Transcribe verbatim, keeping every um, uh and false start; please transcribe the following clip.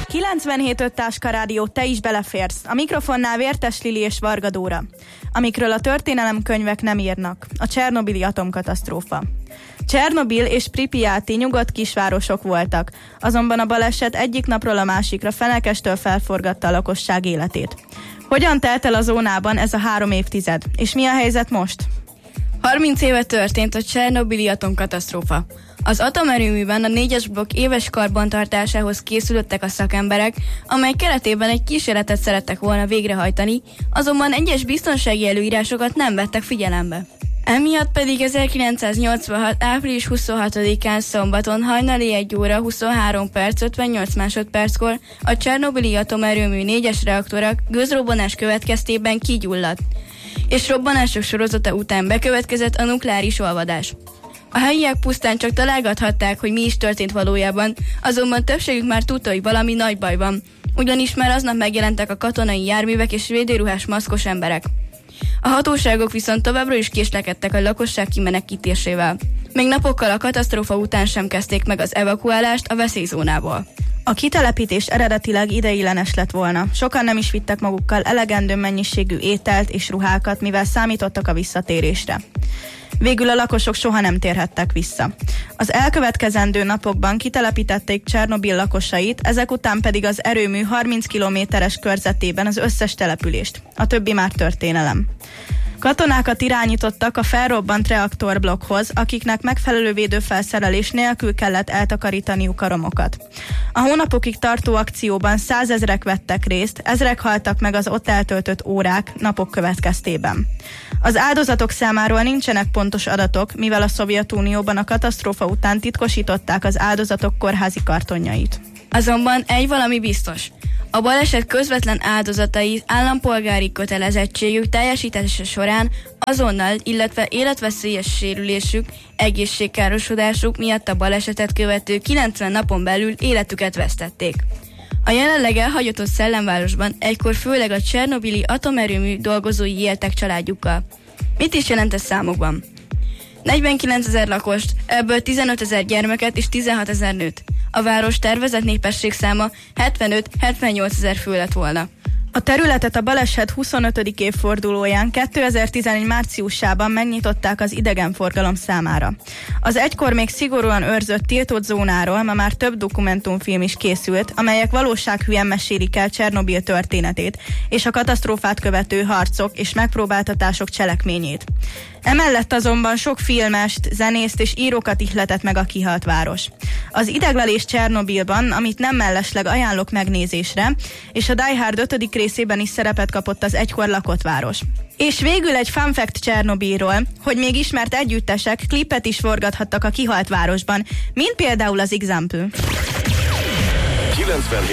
kilencvenhét öt Táska Rádió, te is beleférsz. A mikrofonnál Vértes Lili és Varga Dóra. Amikről a történelemkönyvek nem írnak. A csernobili atomkatasztrófa. Csernobil és Pripyati nyugodt kisvárosok voltak, azonban a baleset egyik napról a másikra fenekestől felforgatta a lakosság életét. Hogyan telt el a zónában ez a három évtized, és mi a helyzet most? harminc éve történt a csernobili atomkatasztrófa. Az atomerőműben a négyes blokk éves karbantartásához készülöttek a szakemberek, amely keretében egy kísérletet szerettek volna végrehajtani, azonban egyes biztonsági előírásokat nem vettek figyelembe. Emiatt pedig ezerkilencszáznyolcvanhat. április huszonhatodikán szombaton hajnali egy óra huszonhárom perc ötvennyolc másodperckor a csernobili atomerőmű négyes reaktora gőzrobbanás következtében kigyulladt, és robbanások sorozata után bekövetkezett a nukleáris olvadás. A helyiek pusztán csak találgathatták, hogy mi is történt valójában, azonban többségük már tudta, hogy valami nagy baj van, ugyanis már aznap megjelentek a katonai járművek és védőruhás maszkos emberek. A hatóságok viszont továbbra is késlekedtek a lakosság kimenekítésével. Még napokkal a katasztrófa után sem kezdték meg az evakuálást a veszélyzónából. A kitelepítés eredetileg ideiglenes lett volna. Sokan nem is vittek magukkal elegendő mennyiségű ételt és ruhákat, mivel számítottak a visszatérésre. Végül a lakosok soha nem térhettek vissza. Az elkövetkezendő napokban kitelepítették Csernobil lakosait, ezek után pedig az erőmű harminc kilométeres körzetében az összes települést. A többi már történelem. Katonákat irányítottak a felrobbant reaktorblokkhoz, akiknek megfelelő védőfelszerelés nélkül kellett eltakarítaniuk a romokat. A hónapokig tartó akcióban százezrek vettek részt, ezrek haltak meg az ott eltöltött órák, napok következtében. Az áldozatok számáról nincsenek pontos adatok, mivel a Szovjetunióban a katasztrófa után titkosították az áldozatok kórházi kartonjait. Azonban egy valami biztos. A baleset közvetlen áldozatai állampolgári kötelezettségük teljesítése során azonnal, illetve életveszélyes sérülésük, egészségkárosodásuk miatt a balesetet követő kilencven napon belül életüket vesztették. A jelenleg elhagyatott szellemvárosban egykor főleg a csernobili atomerőmű dolgozói éltek családjukkal. Mit is jelent ez számokban? negyvenkilencezer lakost, ebből tizenötezer gyermeket és tizenhatezer nőt. A város tervezett népességszáma hetvenöt-hetvennyolc ezer fő lett volna. A területet a baleset huszonötödik évfordulóján kétezer-tizenegy márciusában megnyitották az idegenforgalom számára. Az egykor még szigorúan őrzött tiltott zónáról ma már több dokumentumfilm is készült, amelyek valósághűen mesélik el Csernobil történetét és a katasztrófát követő harcok és megpróbáltatások cselekményét. Emellett azonban sok filmest, zenészt és írókat ihletett meg a kihalt város. Az Ideglelés Csernobilban, amit nem mellesleg ajánlok megnézésre, és a Die Hard ötödik részében is szerepet kapott az egykor lakott város. És végül egy fun fact Csernobilról, hogy még ismert együttesek klipet is forgathattak a kihalt városban, mint például az Example.